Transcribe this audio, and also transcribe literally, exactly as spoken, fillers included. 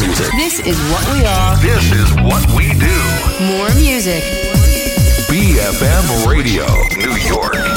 music. This is what we are. This is what we do. More music. B F M Radio, New York.